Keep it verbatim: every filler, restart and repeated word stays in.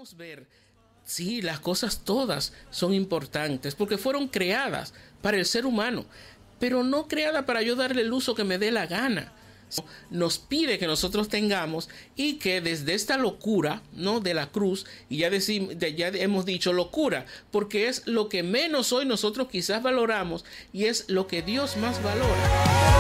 podemos ver, sí, las cosas todas son importantes porque fueron creadas para el ser humano, pero no creadas para yo darle el uso que me dé la gana. Nos pide que nosotros tengamos y que desde esta locura, ¿no?, de la cruz, y ya, decimos, ya hemos dicho locura, porque es lo que menos hoy nosotros quizás valoramos y es lo que Dios más valora.